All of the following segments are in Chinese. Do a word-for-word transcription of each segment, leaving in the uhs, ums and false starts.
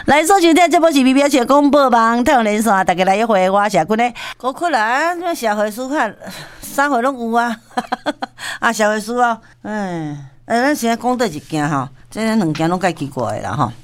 来收听这节目是微表情广播网太阳连线，大家来一回，我社群的高困啦，这社会书看啥回拢有啊，啊社会书啊，哎，哎，咱现在讲倒一件吼，这两件拢介奇怪啦吼。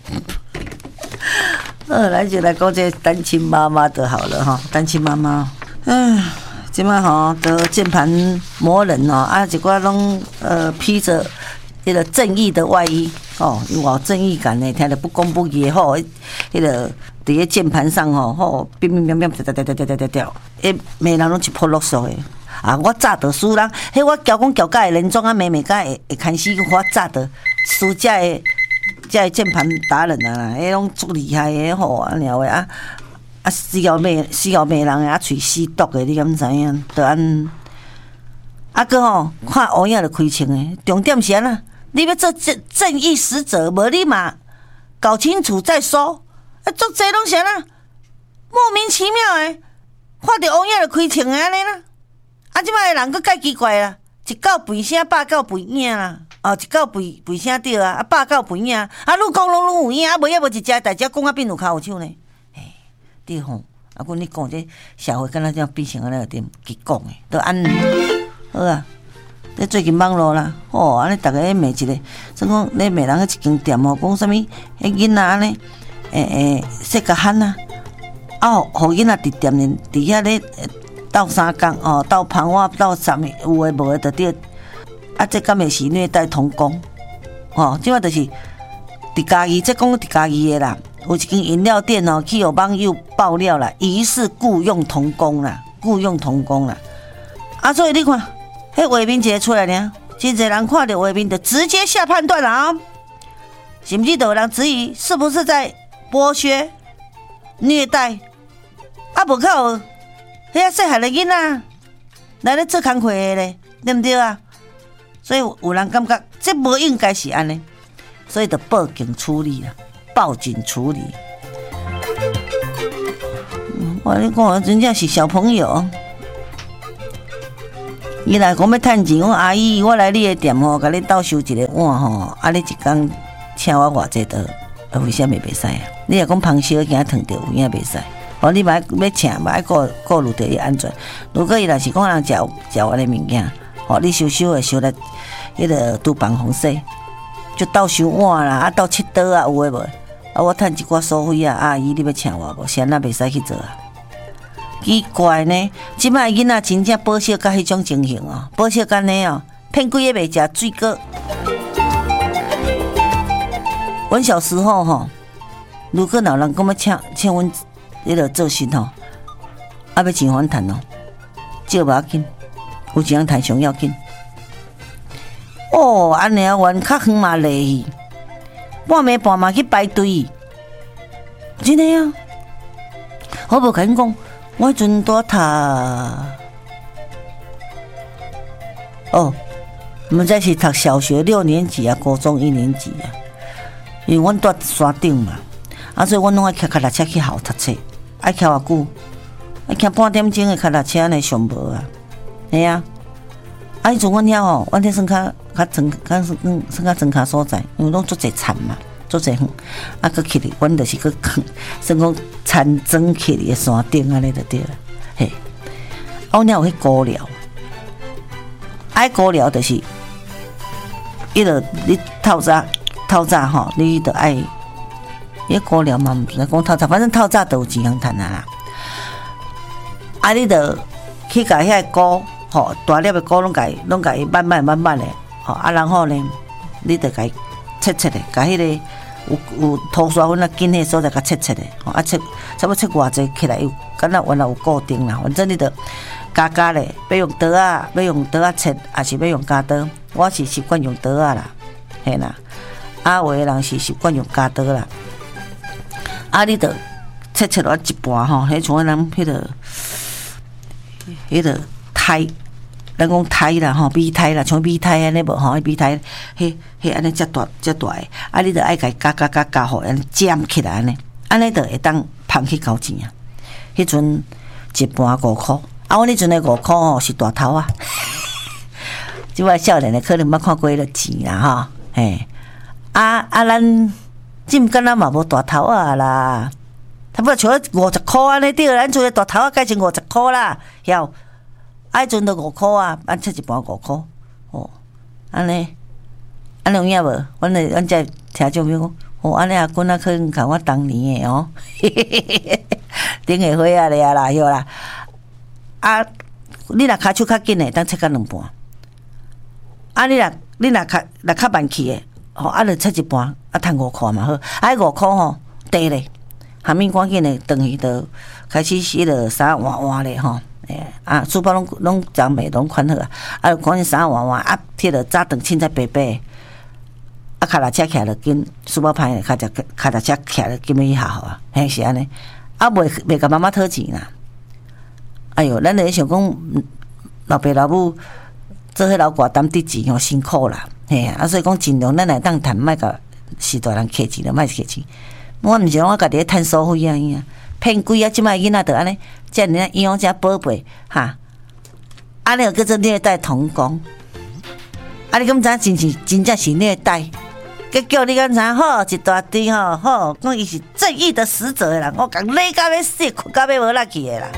呃，咱就来讲这单亲妈妈的好了哈，单亲妈妈，哎，即摆吼都键盘魔人哦，啊，一寡拢呃披着迄个正义的外衣哦，有正义感呢，听着不公不义吼，迄个伫咧键盘上吼吼，乒乒乓乓，掉掉掉掉掉掉掉，诶，每人拢一泼落索的。啊，我早得输人，迄我交讲交甲的连庄啊，妹妹甲会会看死我早得输遮的。这些键盘达人啊，迄拢足厉害的吼，啊，然后啊啊死后骂死后骂人的，啊喙死毒的，你敢知影？就安，啊个吼，看乌影就开枪的，重点是安那，你要做正正义使者，无你嘛搞清楚再说。啊，足济拢是安那，莫名其妙的，看到乌影就开枪的安尼啦。啊，即摆的人佫介奇怪啦，一狗吠声，百狗吠影啦。哦，一狗吠吠声对啊，啊百狗吠影，啊愈讲拢愈有影，啊无也无一只代志讲啊变有骹有手呢，嘿，对吼，啊，阮你讲这社会敢若这样变成安尼有点激讲诶，都安好啊。这最近网络啦，哦，安尼逐个咧骂一个，算讲咧骂人迄一间店吼，讲啥物，迄囡仔安尼，诶诶，说甲喊啊，啊，互囡仔伫店里伫遐咧斗相共哦，斗旁话，斗啥物，有诶无诶，就对。啊，这敢会是虐待童工？哦，即摆就是伫家己，这讲伫家己的啦。有一间饮料店哦，去有网友爆料啦，疑似雇用童工啦，雇用童工啦。啊，所以你看，迄画面一个出来呢，真侪人看到画面就直接下判断了啊，甚至都有人质疑是不是在剥削、虐待？啊，无靠，遐细汉的囡仔来咧做工课的咧，对不对啊？所以有人感觉这不应该是安尼，所以就报警处理啦，报警处理。嗯、我跟你讲，真正是小朋友，伊来讲要趁钱，我阿姨，我来你的店吼，甲你倒收一个碗吼，啊，你一工请我偌济的，为什么袂使啊？你若讲旁小惊烫着，有影袂使。哦，你嘛要请，嘛爱顾顾虑着伊安全。如果伊若是讲人食食完的物件。哦，你收收诶，收来迄个厨房风洗，就倒收碗啦，啊，倒切刀啊，有诶无？啊，我趁一寡收费啊，阿姨，你要请我无？现在袂使去做啊。奇怪呢，即摆囡仔真正保守到迄种情形哦，保守干呢哦，骗几个袂食水果。阮小时候吼，如果老人讲要请请阮迄个做事吼，啊要钱还趁哦，少无要紧。有钱赚上要紧。哦，安尼啊，原较远嘛累去，半暝半嘛去排队，真的啊！我无甲恁讲，我迄阵拄读，哦，毋知是读小学六年级啊，高中一年级啊，因为阮住山顶嘛，啊，所以阮拢爱骑脚踏车去校读册，爱骑偌久，爱骑半点钟的脚踏车安尼上无啊。嘿啊！啊，迄阵阮遐吼，阮遐算较较庄，较算算较庄卡所在，因为拢做侪田嘛，做侪远，啊，佮去哩，阮就是佮算讲田庄去哩的山顶安尼就对了。嘿，啊，阮遐有迄高寮，爱高寮就是，伊就你透早透早吼，你就爱，迄高寮嘛，毋知讲透早，反正透早都有钱通趁啊啦。啊，你就去甲遐高。吼、哦，大粒的菇拢甲伊，拢甲伊慢慢慢慢的，吼、哦、啊，然后呢，你得甲伊切切的，甲迄个有有涂刷粉啊，紧迄所在甲切切的，吼、哦、啊切，差不多切偌济起来有，敢若原来有固定啦，反正你得加加咧，要用刀啊，要用刀啊切，还是要用加刀？我是习惯用刀啊啦，嘿啦，啊有的人是习惯用加刀啦，啊你得切切落一半吼，迄像咱迄个迄个胎。咱讲胎啦吼，米胎啦，像米胎安尼无吼，米胎，迄迄安尼遮大遮大诶，啊，你着爱甲伊加加加加好，安尼尖起来安尼，安尼着会当捧去交钱啊。迄阵一盘五箍，啊，我迄阵诶五箍吼是大头啊。即摆少年诶可能捌看过迄个钱啦吼，嘿，啊啊，咱即毋敢若嘛无大头啊啦，差不多像五十箍安尼对，咱做个大头啊改成五十箍啦，晓？爱阵都五箍啊，咱切一盘五箍，哦，安尼，安尼有影无？阮咧，阮遮听众朋友讲，哦，安尼阿滚啊，可能看我当年诶哦，顶下火啊咧啊啦，晓啦。啊，你若骹手较紧诶，当切到两盘。啊，你若你若较若较慢去诶，吼，啊，就切一盘，啊，趁五箍嘛好。啊，五箍吼，低咧，下面赶紧诶，转去就开始迄个衫换换咧吼。诶，啊，书包拢拢长美拢款好啊，啊，赶紧衫换换，啊，摕着早顿凊彩白白，啊，脚踏车徛着紧，书包歹脚踏脚踏车徛着紧要去学校啊，嘿是安尼，啊，袂袂甲妈妈讨钱啦。哎哟，咱咧想讲，老爸老母做迄老寡担得钱吼辛苦啦，嘿啊，所以讲尽量咱来当趁，莫甲是大人客钱了，莫客钱。我毋是讲我家己咧趁所费啊，伊啊。骗鬼啊！即摆囡仔就安尼，遮尔啊养遮宝贝哈，安尼又叫做虐待童工。啊，你敢知真是真正是虐待？结果你敢知好一大堆吼，好讲伊是正义的使者的人，我讲勒到要死，困到要无力去的啦。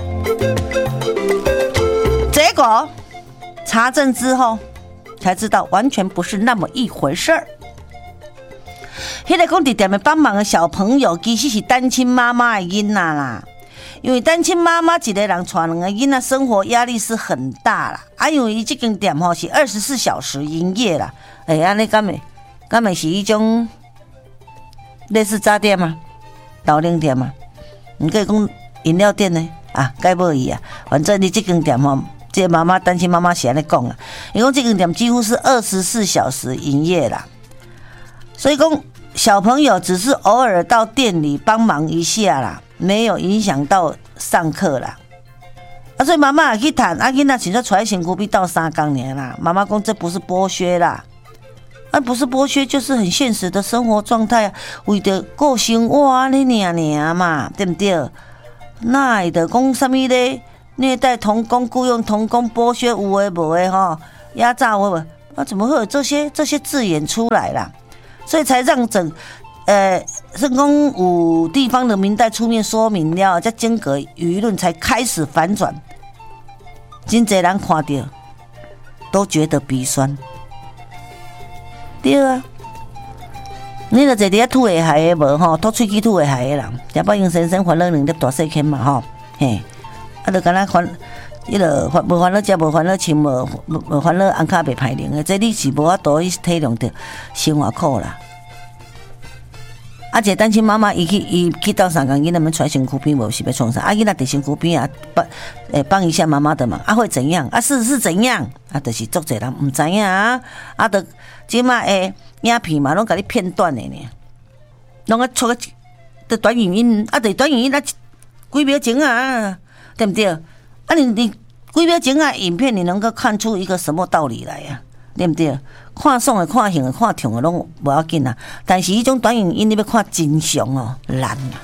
结果查证之后才知道，完全不是那么一回事儿。迄个讲伫店面帮忙的小朋友，其实是单亲妈妈的囡仔啦。因为单亲妈妈一个人带两个囡仔，生活压力是很大啦。啊，因为伊这间店吼是二十四小时营业啦。哎、欸，安尼敢会敢会是一种类似早店吗？老零店吗？你可以讲饮料店呢？啊，该无伊啊。反正你这间店吼，这个妈妈单亲妈妈是安尼讲啦。伊讲这间店几乎是二十四小时营业啦。所以讲，小朋友只是偶尔到店里帮忙一下啦，没有影响到上课啦。啊，所以妈妈也去谈，啊，囡仔请说出来辛苦比到三工年啦。妈妈讲这不是剥削啦，啊，不是剥削，就是很现实的生活状态啊。为着过生活安尼尔尔嘛，对不对？那会得讲什么咧？虐待童工、雇佣童工、剥削有诶无诶吼，压榨有无？啊，怎么会有这些这些字眼出来啦？所以才让整，呃，成功有地方的民代出面说明了，才整个舆论才开始反转。真侪人看到都觉得鼻酸，对啊，你著坐伫遐吐会害的无吼，吐喙齿吐会害的人，也把杨先生烦恼两粒大细坑嘛吼，嘿，啊，著敢若烦。伊落烦无烦恼食，无烦恼穿，无无烦恼安卡袂歹灵的，这你是无法度去体谅着生活苦啦。啊，一个单亲妈妈，伊去伊去到三工，囡仔们出来身躯边无是要创啥？啊，囡仔伫身躯边啊，帮诶帮一下妈妈的忙，啊会怎样？啊是是怎样？啊，就是足侪人毋知影啊，啊，着即马诶影片嘛，拢甲你片段的呢，拢个出个的短语音，啊，着短语音啊几秒钟啊，对不对？啊你，你你几秒钟啊？影片你能够看出一个什么道理来呀、啊？对不对？看爽的、看型的、看痛的拢无要紧啊。但是迄种短影音你要看真相哦，难啊。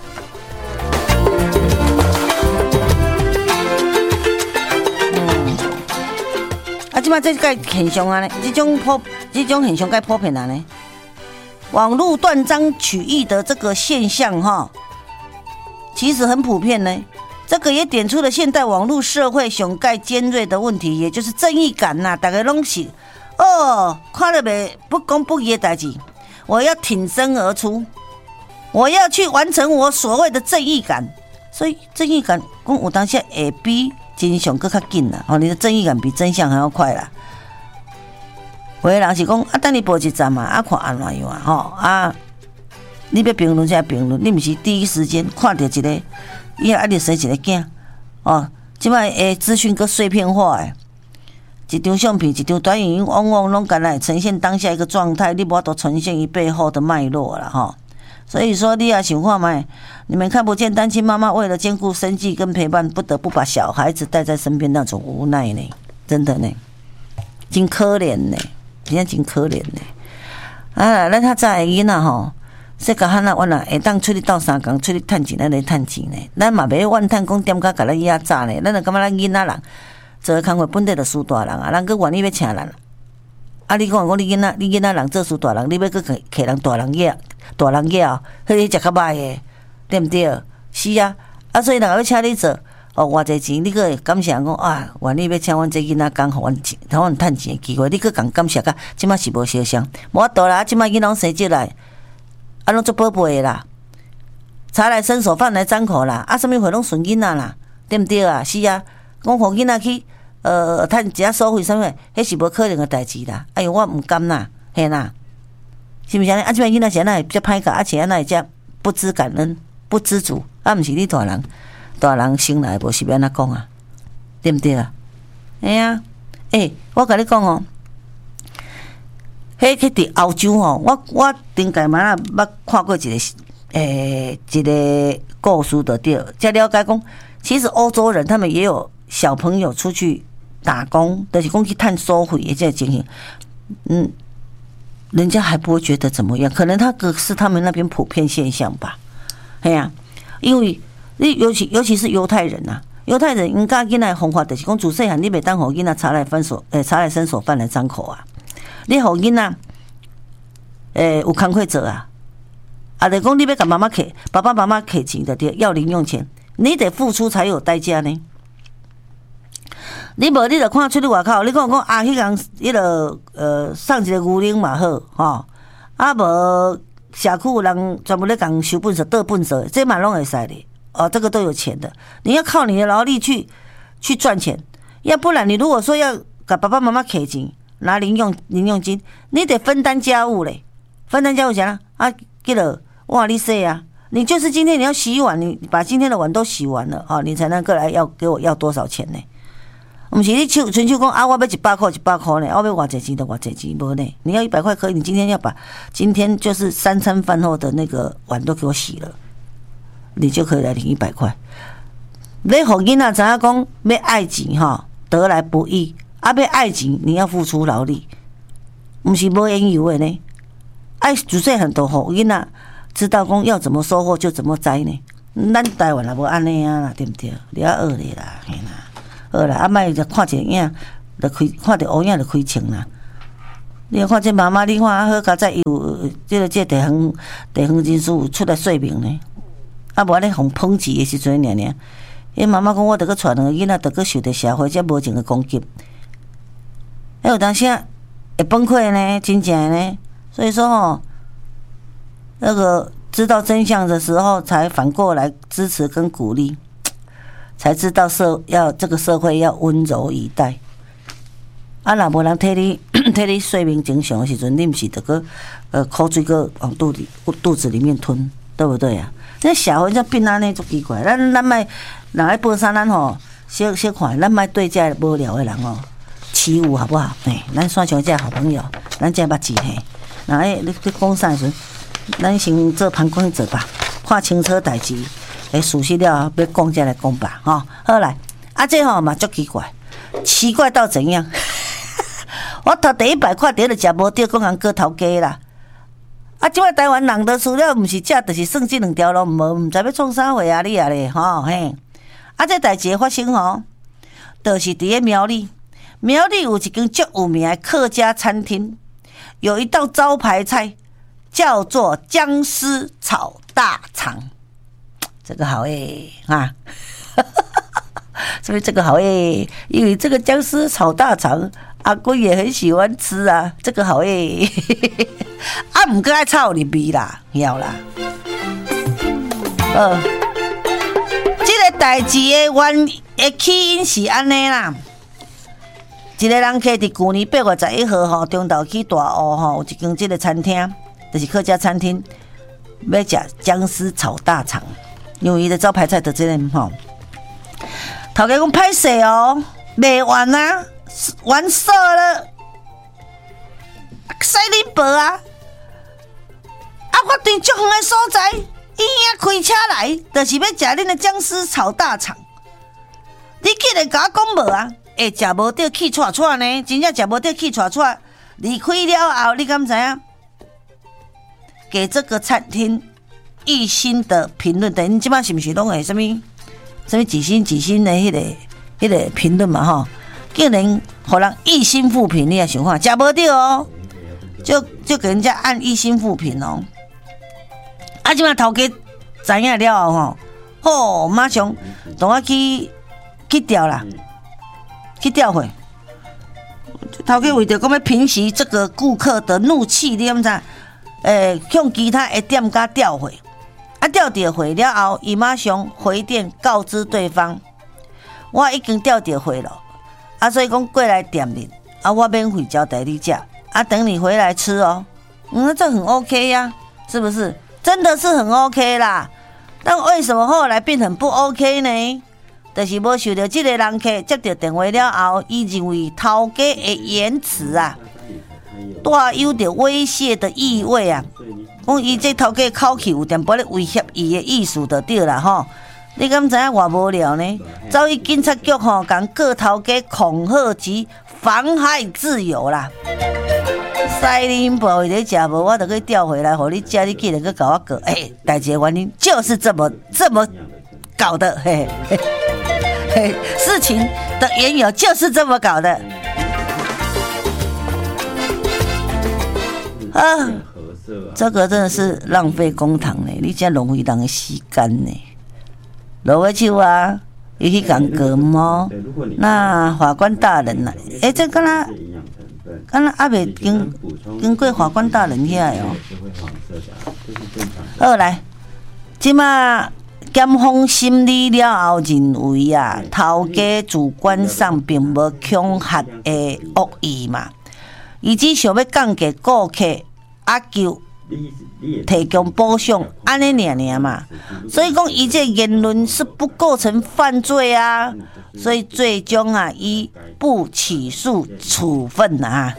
嗯，啊，即摆这个现象啊，这种普这种现象该普遍啊呢。网络断章取义的这个现象哈，其实很普遍呢。这个也点出了现代网络社会上盖尖锐的问题，也就是正义感呐、啊。大家拢是哦，看了没不公不义的代志，我要挺身而出，我要去完成我所谓的正义感。所以正义感，讲有当时会比真相更较紧啦。哦，你的正义感比真相还要快啦。有的人是讲啊，等你报一站嘛，啊看安怎样啊，吼啊，你要评论才评论，你不是第一时间看到一个。伊啊，就生一个囝哦，即摆诶资讯搁碎片化诶，一张相片、一张短影音，往往拢敢来呈现当下一个状态，你无法度呈现伊背后的脉络啦吼。所以说，你也想看卖，你们看不见单亲妈妈为了兼顾生计跟陪伴，不得不把小孩子带在身边那种无奈呢，真的呢，真可怜呢，真正真可怜呢。啊，咱较早诶囡仔吼。说甲汉啊，阮啊会当出去斗三工，出去趁钱，咱来趁钱呢。咱嘛袂怨趁讲点甲甲咱压榨呢。咱就感觉咱囡仔人做个工课本地就输大人啊，人佫愿意要请人。啊，你讲讲你囡仔，你囡仔人做输大人，你要佫摕人大人压大人囝，迄个食较歹诶，对毋对？是啊，啊，所以人要请你做，哦，偌济钱，你个感谢人讲啊，愿意要请阮这囡仔工，互阮钱，互阮趁钱诶机会，你个共感谢甲，即马是无相像，无法度啦，即马囡仔生出来，啊，拢做宝贝诶啦，茶来伸手，饭来张口啦，啊，啥物货拢顺囡仔啦，对毋对啊？是啊，讲互囡仔去。呃，趁一下收费啥物，迄是无可能诶代志啦。哎呦，我毋甘啦，嘿啦，是毋是安尼？啊，即摆囡仔是安那会遮歹教，而且安那会遮不知感恩、不知足，啊，毋是你大人，大人生来无是要安怎讲啊？对毋对啊？哎呀，诶，我甲你讲哦，迄去伫欧洲吼，我我顶界嘛捌看过一个诶、欸、一个故事就对，才了解讲，其实欧洲人他们也有小朋友出去。打工，就是讲去探收费的这个情形，嗯，人家还不会觉得怎么样，可能他个是他们那边普遍现象吧。哎呀、啊，因为你尤其尤其是犹太人呐、啊，犹太人因家囡仔方法就是讲，自细汉你袂当互囡仔茶来反手，诶，茶来伸手，饭来张口啊。你互囡仔，诶，有工课做啊，啊，就讲你要甲妈妈给爸爸妈妈给钱的，对，要零用钱，你得付出才有代价呢。你无你著看出去外口，你讲讲啊，迄工迄落呃送一个牛奶嘛好吼，啊无社区有人专门咧共收粪扫、倒粪扫，这嘛拢会使的哦，这个都有钱的。你要靠你的劳力去去赚钱，要不然你如果说要给爸爸妈妈给钱，拿零用零用金，你得分担家务嘞，分担家务啥啊？记得哇，你说啊，你就是今天你要洗碗，你把今天的碗都洗完了啊，你才能过来要给我要多少钱呢？不是你手纯手讲啊，我要一百块一百块呢，我要偌济钱就偌济钱，无呢。你要一百块可以，你今天要把今天就是三餐饭后的那个碗都给我洗了，你就可以来领一百块。你互囡仔知影讲要爱钱哈，得来不易，啊要爱钱你要付出劳力，不是无缘由的呢。爱自细汉都互囡仔知道讲要怎么收获就怎么栽呢。咱台湾也无安尼啊啦，对不对？你要学咧啦，嘿啦。好啦，啊，莫就看一个影，就开看着乌影就开枪啦。你看这妈妈，你看啊好，加在有这个这地方地方人士有出来说明呢。啊，无咧互抨击的时阵，尔尔，迄妈妈讲，我着去带两个囡仔，着去受着社会这无情的攻击。还有当时会崩溃呢，真正呢。所以说哦，那个知道真相的时候，才反过来支持跟鼓励。才知道社要这个社会要温柔以待，啊，若无人替你替你说明真相的时阵，你毋是得个呃口水个往肚里肚子里面吞，对不对啊？那社会这变安尼足奇怪，咱咱卖人爱报啥，咱吼小小看，咱卖对这无聊的人哦欺侮好不好？哎，咱选上这好朋友，咱这捌字嘿，那哎你你讲啥时阵，咱先做旁观者吧，看清楚代志。诶，熟悉了，要讲再来讲吧，吼、哦，好来，啊，这吼嘛足奇怪，奇怪到怎样？我头第一摆看到就食无着，讲人割头家啦。啊，即摆台湾人都除了毋是食，就是算即两条路，无毋知要创啥货啊你啊咧，吼嘿。啊，这代志发生吼，就是伫咧苗栗，苗栗有一间足有名的客家餐厅，有一道招牌菜叫做姜丝炒大肠。这个好诶、欸、啊，所以这个好诶、欸，因为这个姜丝炒大肠，阿公也很喜欢吃啊。这个好诶、欸，啊，唔过爱炒入味啦，晓啦。呃，这个代志的原的起因是安尼啦。一个人客伫旧年八月十一号吼，中昼去大湖吼，有一间这个餐厅，就是客家餐厅，要食姜丝炒大肠。因为伊的招牌菜就这个吼，头家讲歹势哦，卖完啊，完售了，使恁报啊！啊，我对足远的所在，伊遐开车来，就是要食恁的姜丝炒大肠。你竟然甲我讲无啊？会食无着气喘喘呢？真正食无着气喘喘，离开了后，你敢知影？给这个餐厅一星的评论，等于即摆是毋是拢会什么什么几星几星的迄、那个迄、那个评论嘛吼？竟然互人一星负评，你也想看，食无着哦，就就给人家按一星负评哦。 啊，即摆头家知影了后吼，吼，马上同我去去调啦，去调回。头家为着讲要平息这个顾客的怒气，你知影？诶，向其他的店家调回，啊，调调回了后，伊马上回电告知对方，我已经调调回了，啊，所以讲过来店里，啊，我免费招待你食，啊，等你回来吃哦。嗯，这很 OK 呀、啊，是不是？真的是很 OK 啦。但为什么后来变成不 OK 呢？就是无受到这个人客接到电话了后，伊认为头家的言辞啊，带有着威胁的意味啊。讲伊这头家口气有淡薄咧威胁伊的意思就对啦吼。你敢知影偌无聊呢？走去警察局吼，共各头家恐吓及妨害自由啦。塞林宝你食无，我就去调回来，互你食，你竟然去搞我过，哎、欸，代志的原因就是这么这么搞的，嘿嘿嘿，事情的缘由就是这么搞的。啊，这个真的是浪费公帑呢，你这浪费人的时间呢。落尾手啊，伊去讲过吗？那法官大人呐、啊，哎、欸，这敢若敢若还未经经过法官大人遐哦。好来，即马检方审理了后认为啊，头家主观上并无恐吓的恶意嘛，伊只想要降低顾客要求。提供补偿，安尼尔尔嘛，所以讲伊这言论是不构成犯罪啊，所以最终啊以不起诉处分啊。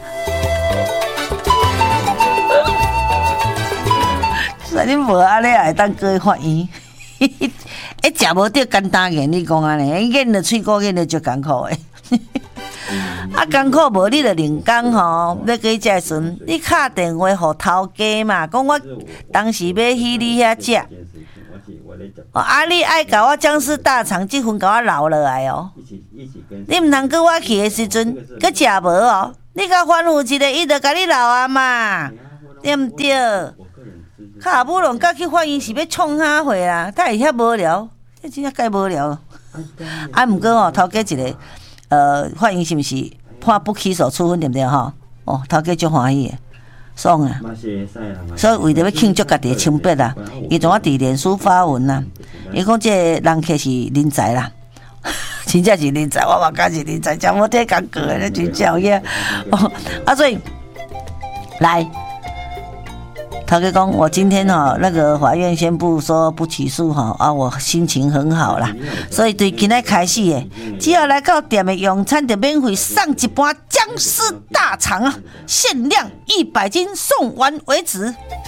所以你无安尼也会当过法院，哎，食无着简单言，你讲安尼，咽了喙骨咽了足艰苦诶。啊，艰苦无你着另讲吼，要去食时阵，你敲电话互头家嘛，讲我当时要去你遐食，哦，啊，你爱甲我僵尸大肠即份甲我留落来哦，你毋通搁我去的时阵，搁食无哦，你甲反复一个，伊着甲你留啊嘛，对毋对？卡不拢甲去法院是要创啥货啦？他会遐无聊，这真正介无聊。啊，毋过哦，头家一个。呃，法院是毋是判不起诉处分对不对吼？哦，头家足欢喜的，爽啊！所以为着要庆祝家己的清白啦，伊从我伫脸书发文啦，伊讲这人客是人才啦，真正是人才，我嘛讲是人才，真无得讲过的，真正有影。哦，啊，所以来。头家讲，我今天哈、哦、那个法院宣布说不起诉哈啊，我心情很好啦，所以对今天开始诶，只要来到店的用餐就免费上一盘僵尸大肠啊，限量一百斤，送完为止。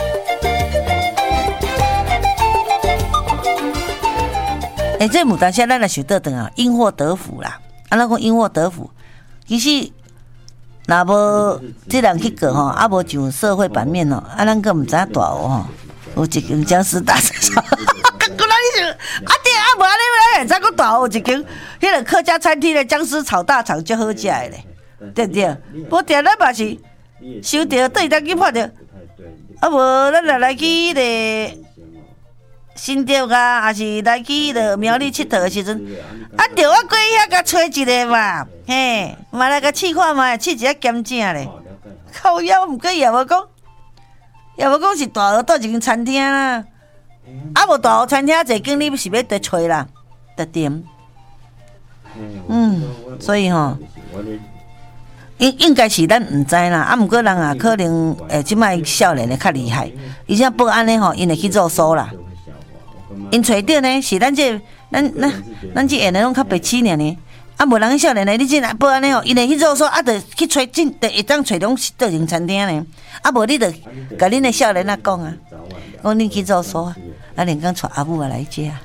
哎、欸，这牡丹虾咱来想倒转啊，因祸得福啦。啊，咱讲因祸得福，其实。若无这人去过吼，啊无上社会版面吼，啊咱个毋知影大有吼，有一间僵尸大餐厅，过来你想，啊对啊无安尼咱会知讲大有一间，迄个客家餐厅的僵尸炒大肠足好食的咧，对不对？无定咱嘛是收着对当去拍着，啊无咱来来去迄个新竹啊，还是来去迄个苗栗佚佗的时阵。啊，着我过遐甲找一个嘛，嘿，嘛来甲试看嘛，试一下咸正咧。靠腰，毋过也无讲，也无讲是大学倒一间餐厅啦。啊，无大学餐厅坐经理是要得找啦，得点。嗯，所以吼，应应该是咱毋知啦。啊，毋过人啊，可能诶，即摆少年的较厉害，而且报案咧吼，因会去做收啦。因找到呢，是咱这。咱咱咱这下人拢较白痴尔呢，啊无人少年呢，你这报安尼哦，因会去做说啊，着去找进，着会当找拢倒间餐厅呢，啊无你着甲恁的少年啊讲啊，讲恁去做说啊，啊连讲带阿母啊来食啊，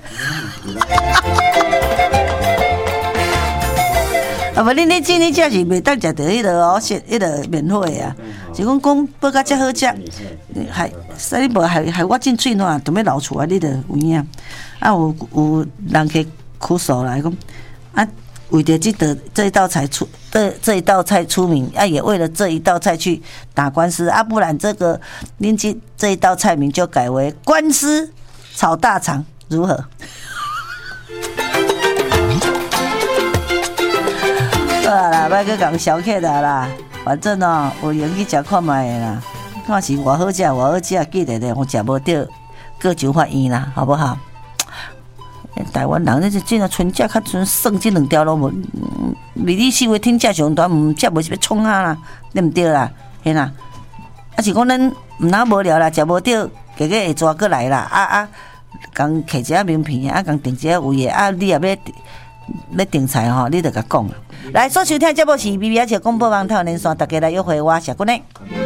啊无恁咧进咧食是袂当食着迄个哦，是迄个免费啊，是讲讲报甲遮好食，还使你无还还我进喙暖，都要流出来，你着有影。啊，有有人去哭诉啦，讲啊， 为着这道这一道菜出这这一道菜出名啊，也为了这一道菜去打官司啊，不然这个您这这一道菜名就改为官司炒大肠，如何？好啦，别去讲小客啦啦，反正哦，有闲去食看卖啦，看是偌好食偌好食，记得咧，我食无到，各就法院啦，好不好？台湾人咧是真啊，春节较剩剩这两条路无，离你四围天价上大，唔食无是要创啊啦，对唔对啦？嘿啦，啊是讲咱唔哪无聊啦，食无到，加个会抓过来啦，啊啊，共摕一下名片啊，共订一下位啊，你也要要订菜吼，你着甲讲啦。来，所收听节目是 B B 阿姐广播网台连线，大家来约会我，谢good night。